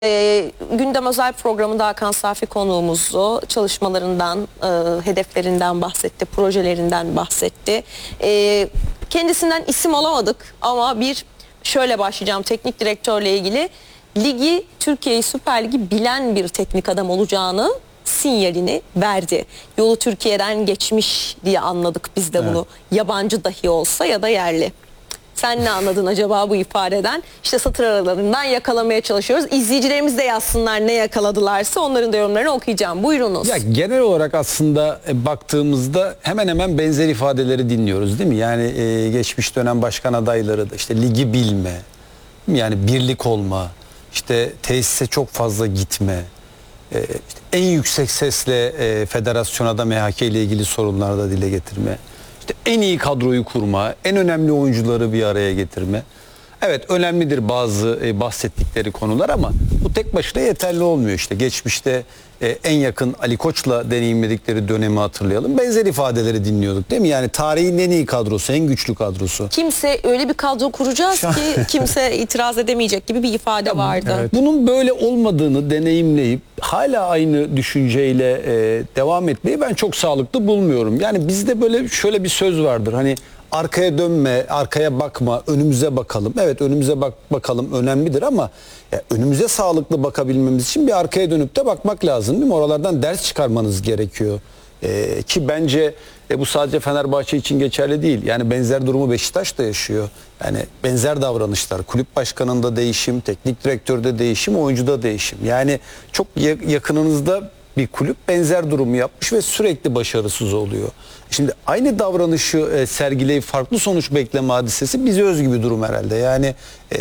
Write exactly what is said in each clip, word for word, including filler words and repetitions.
E, gündem özel programında Hakan Safi konuğumuzdu. Çalışmalarından, e, hedeflerinden bahsetti, projelerinden bahsetti. E, kendisinden isim alamadık ama bir şöyle başlayacağım teknik direktörle ilgili. Ligi, Türkiye'yi, Süper Ligi bilen bir teknik adam olacağını sinyalini verdi. Yolu Türkiye'den geçmiş diye anladık biz de bunu. Evet. Yabancı dahi olsa ya da yerli. Sen ne anladın acaba bu ifadeden? İşte satır aralarından yakalamaya çalışıyoruz. İzleyicilerimiz de yazsınlar ne yakaladılarsa, onların da yorumlarını okuyacağım. Buyurunuz. Ya genel olarak aslında baktığımızda hemen hemen benzer ifadeleri dinliyoruz, değil mi? Yani e, geçmiş dönem başkan adayları da işte ligi bilme, yani birlik olma, işte tesise çok fazla gitme, e, işte en yüksek sesle e, federasyona da M H K ile ilgili sorunları da dile getirme. İşte en iyi kadroyu kurma, en önemli oyuncuları bir araya getirme. Evet, önemlidir bazı e, bahsettikleri konular ama bu tek başına yeterli olmuyor işte. Geçmişte e, en yakın Ali Koç'la deneyimledikleri dönemi hatırlayalım. Benzer ifadeleri dinliyorduk, değil mi? Yani tarihin en iyi kadrosu, en güçlü kadrosu. Kimse öyle bir kadro kuracağız ki kimse itiraz edemeyecek gibi bir ifade ya, vardı. Evet. Bunun böyle olmadığını deneyimleyip hala aynı düşünceyle e, devam etmeyi ben çok sağlıklı bulmuyorum. Yani bizde böyle şöyle bir söz vardır. Hani arkaya dönme, arkaya bakma, önümüze bakalım. Evet, önümüze bak bakalım önemlidir ama ya, önümüze sağlıklı bakabilmemiz için bir arkaya dönüp de bakmak lazım, değil mi? Oralardan ders çıkarmanız gerekiyor. Ee, ki bence e, bu sadece Fenerbahçe için geçerli değil. Yani benzer durumu Beşiktaş da yaşıyor. Yani benzer davranışlar, kulüp başkanında değişim, teknik direktörde değişim, oyuncuda değişim. Yani çok yakınınızda bir kulüp benzer durumu yapmış ve sürekli başarısız oluyor. Şimdi aynı davranışı e, sergileyip farklı sonuç bekleme hadisesi bize özgü bir durum herhalde. Yani e,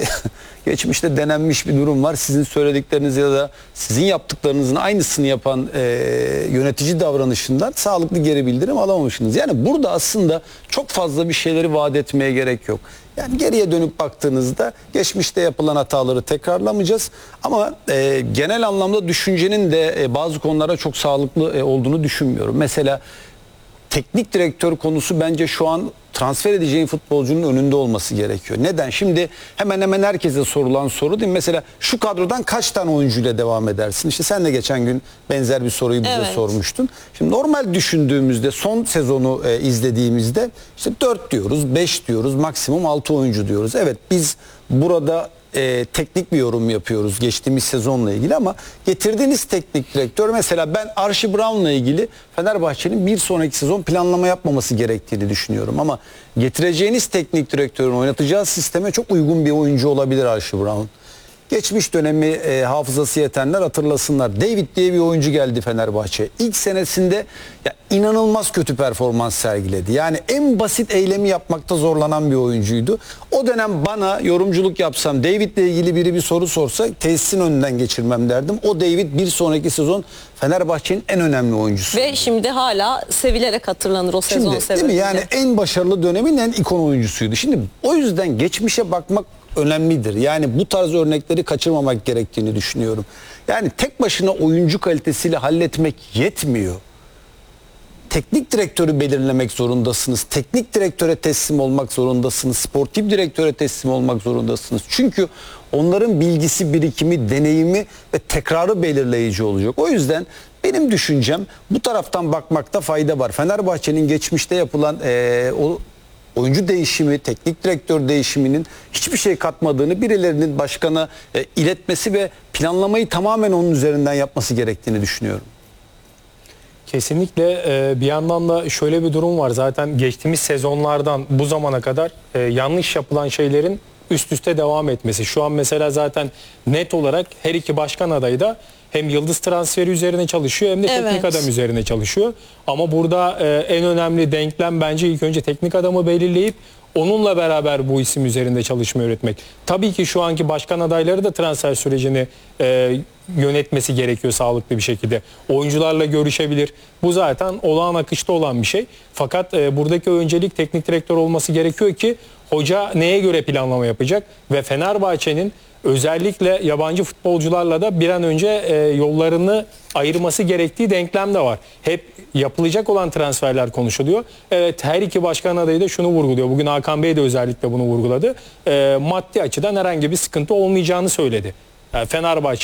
geçmişte denenmiş bir durum var. Sizin söyledikleriniz ya da sizin yaptıklarınızın aynısını yapan e, yönetici davranışından sağlıklı geri bildirim alamamışsınız. Yani burada aslında çok fazla bir şeyleri vaat etmeye gerek yok. Yani geriye dönüp baktığınızda geçmişte yapılan hataları tekrarlamayacağız. Ama e, genel anlamda düşüncenin de e, bazı konulara çok sağlıklı e, olduğunu düşünmüyorum. Mesela teknik direktör konusu bence şu an transfer edeceğin futbolcunun önünde olması gerekiyor. Neden? Şimdi hemen hemen herkese sorulan soru, değil mi? Mesela şu kadrodan kaç tane oyuncuyla devam edersin? İşte sen de geçen gün benzer bir soruyu bize evet. sormuştun. Şimdi normal düşündüğümüzde son sezonu e, izlediğimizde işte dört diyoruz, beş diyoruz, maksimum altı oyuncu diyoruz. Evet, biz burada E, teknik bir yorum yapıyoruz geçtiğimiz sezonla ilgili ama getirdiğiniz teknik direktör, mesela ben Archie Brown'la ilgili Fenerbahçe'nin bir sonraki sezon planlama yapmaması gerektiğini düşünüyorum ama getireceğiniz teknik direktörün oynatacağı sisteme çok uygun bir oyuncu olabilir Archie Brown. Geçmiş dönemi e, hafızası yetenler hatırlasınlar. David diye bir oyuncu geldi Fenerbahçe. İlk senesinde ya, inanılmaz kötü performans sergiledi. Yani en basit eylemi yapmakta zorlanan bir oyuncuydu. O dönem bana yorumculuk yapsam, David'le ilgili biri bir soru sorsa tesisin önünden geçirmem derdim. O David bir sonraki sezon Fenerbahçe'nin en önemli oyuncusu. Ve şimdi hala sevilerek hatırlanır o sezon şimdi, sebebiyle. Değil mi? Yani en başarılı dönemin en ikon oyuncusuydu. Şimdi o yüzden geçmişe bakmak önemlidir. Yani bu tarz örnekleri kaçırmamak gerektiğini düşünüyorum. Yani tek başına oyuncu kalitesiyle halletmek yetmiyor. Teknik direktörü belirlemek zorundasınız. Teknik direktöre teslim olmak zorundasınız. Sportif direktöre teslim olmak zorundasınız. Çünkü onların bilgisi, birikimi, deneyimi ve tekrarı belirleyici olacak. O yüzden benim düşüncem bu taraftan bakmakta fayda var. Fenerbahçe'nin geçmişte yapılan ee, o oyuncu değişimi, teknik direktör değişiminin hiçbir şey katmadığını birilerinin başkana e, iletmesi ve planlamayı tamamen onun üzerinden yapması gerektiğini düşünüyorum. Kesinlikle. E, bir yandan da şöyle bir durum var. Zaten geçtiğimiz sezonlardan bu zamana kadar e, yanlış yapılan şeylerin üst üste devam etmesi. Şu an mesela zaten net olarak her iki başkan adayı da hem yıldız transferi üzerine çalışıyor hem de evet. teknik adam üzerine çalışıyor. Ama burada e, en önemli denklem bence ilk önce teknik adamı belirleyip onunla beraber bu isim üzerinde çalışma üretmek. Tabii ki şu anki başkan adayları da transfer sürecini e, yönetmesi gerekiyor sağlıklı bir şekilde. Oyuncularla görüşebilir. Bu zaten olağan akışta olan bir şey. Fakat e, buradaki öncelik teknik direktör olması gerekiyor ki hoca neye göre planlama yapacak ve Fenerbahçe'nin özellikle yabancı futbolcularla da bir an önce e, yollarını ayırması gerektiği denklem de var. Hep yapılacak olan transferler konuşuluyor. Evet, her iki başkan adayı da şunu vurguluyor. Bugün Hakan Bey de özellikle bunu vurguladı. E, maddi açıdan herhangi bir sıkıntı olmayacağını söyledi. Yani Fenerbahçe